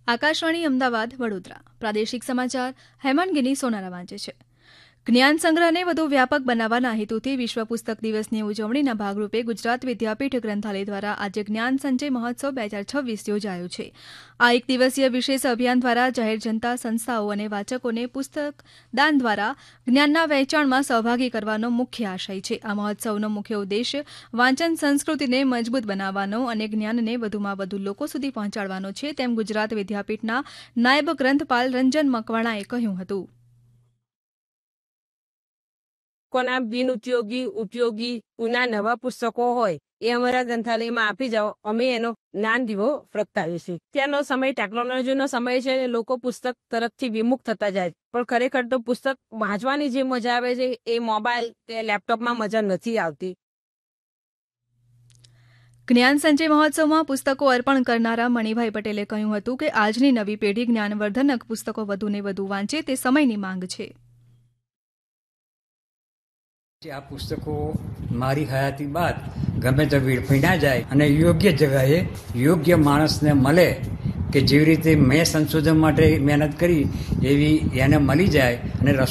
આકાશવાણી અમદાવાદ વડોદરા પ્રાદેશિક સમાચાર હેમન ગિની સોનારા વાંચે છે. જ્ઞાન સંગ્રહને વધુ વ્યાપક બનાવવાના હેતુથી વિશ્વ પુસ્તક દિવસની ઉજવણીના ભાગરૂપે ગુજરાત વિદ્યાપીઠ ગ્રંથાલય દ્વારા આજે જ્ઞાન સંચય મહોત્સવ 2026 યોજાયો છે. આ એક દિવસીય વિશેષ અભિયાન દ્વારા જાહેર જનતા, સંસ્થાઓ અને વાચકોને પુસ્તક દાન દ્વારા જ્ઞાનના વહેંચાણમાં સહભાગી કરવાનો મુખ્ય આશય છે. આ મહોત્સવનો મુખ્ય ઉદ્દેશ વાંચન સંસ્કૃતિને મજબૂત બનાવવાનો અને જ્ઞાનને વધુમાં વધુ લોકો સુધી પહોંચાડવાનો છે, તેમ ગુજરાત વિદ્યાપીઠના નાયબ ગ્રંથપાલ રંજન મકવાણાએ કહ્યું હતું. કોના બિનઉપયોગી ઉપયોગી ઉના નવા પુસ્તકો હોય એ અમારા ગ્રંથાલયમાં આપી જાઓ. અમે એનો જ્ઞાન દીવો પ્રગટાવીએ છીએ. ત્યાંનો સમય ટેકનોલોજીનો સમય છે. લોકો પુસ્તક તરફથી વિમુખ થતા જાય, પણ ખરેખર તો પુસ્તક વાંચવાની જે મજા આવે છે એ મોબાઈલ કે લેપટોપમાં મજા નથી આવતી. જ્ઞાન સંચય મહોત્સવમાં પુસ્તકો અર્પણ કરનારા મણિભાઈ પટેલે કહ્યું હતું કે આજની નવી પેઢી જ્ઞાનવર્ધનક પુસ્તકો વધુને વધુ વાંચે તે સમયની માંગ છે. આ પુસ્તકો મારી હયાતી બાદ ગમે તો વેડફાઈ ના જાય અને યોગ્ય જગાએ યોગ્ય માણસને મળે કે જેવી રીતે મેં સંશોધન માટે મહેનત કરી એવી એને મળી જાય અને